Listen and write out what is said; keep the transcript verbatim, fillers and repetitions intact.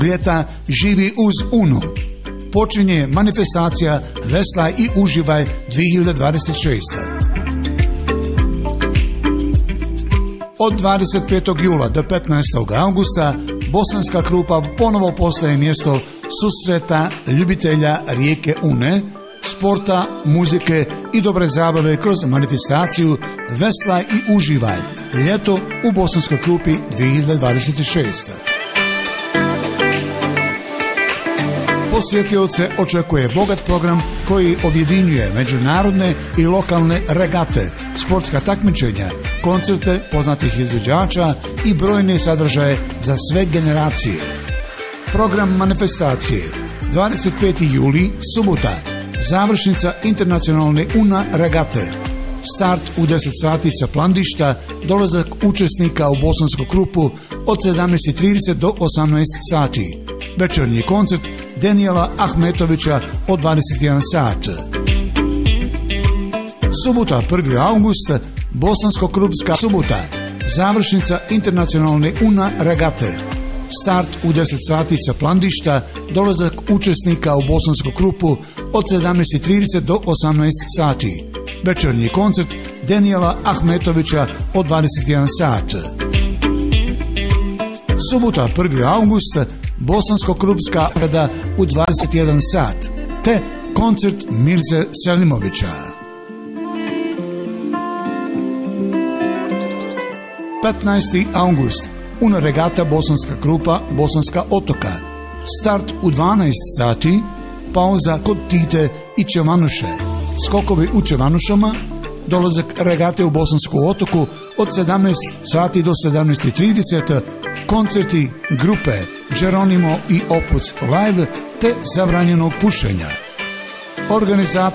ljeta živi uz Uno. Počinje manifestacija Veslaj i uživaj dvije hiljade dvadeset šeste. Od dvadeset petog jula do petnaestog augusta Bosanska Krupa ponovo postaje mjesto susreta ljubitelja rijeke Une, sporta, muzike i dobre zabave kroz manifestaciju Veslaj i uživaj ljeto u Bosanskoj Krupi dvije hiljade dvadeset šeste. Posjetioce očekuje bogat program koji objedinjuje međunarodne i lokalne regate, sportska takmičenja, koncerte poznatih izvođača i brojne sadržaje za sve generacije. Program manifestacije dvadeset peti juli, subota, završnica internacionalne Una regate. Start u deset sati sa Plandišta, dolazak učesnika u Bosansku Krupu od sedamnaest i trideset do osamnaest sati. Večernji koncert Denijela Ahmetovića od dvadeset jedan sat. Subota prvi august, Bosansko-Krupska subota, završnica internacionalne Una regate. Start u deset sati sa Plandišta, dolazak učesnika u Bosansku Krupu od sedamnaest i trideset do osamnaest sati. Večernji koncert Denijela Ahmetovića od dvadeset jedan sat. Subota prvi august, Bosansko-Krupska rada u dvadeset jedan sat, te koncert Mirze Selimovića. petnaesti august, Una regata Bosanska Krupa, Bosanska Otoka. Start u dvanaest sati, pauza kod Tite i Čevanuše. Skokovi u Čevanušama, dolazak regate u Bosansku Otoku od sedamnaest sati do sedamnaest i trideset, koncerti grupe Geronimo i Opus Live te zabranjenog pušenja. Organizator